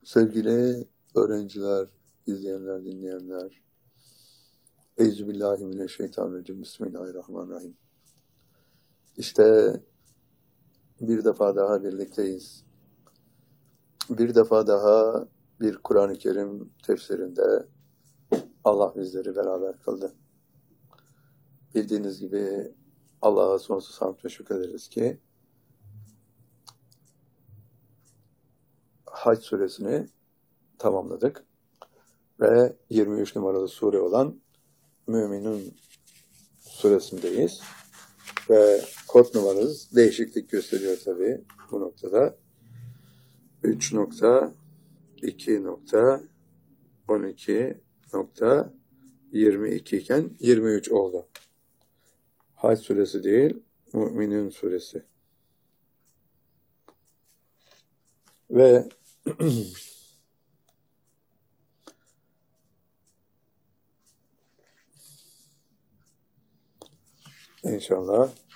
Sevgili öğrenciler, izleyenler, dinleyenler, Euzubillahimineşşeytanirracim, Bismillahirrahmanirrahim. İşte bir defa daha birlikteyiz. Bir defa daha bir Kur'an-ı Kerim tefsirinde Allah bizleri beraber kıldı. Bildiğiniz gibi Allah'a sonsuz hamd ve şükrederiz ki Hac suresini tamamladık ve 23 numaralı sure olan Müminun suresindeyiz. Ve kod numaramız değişiklik gösteriyor tabii bu noktada. 3.2.12.22 iken 23 oldu. Hac suresi değil, Müminun suresi. Ve İnşallah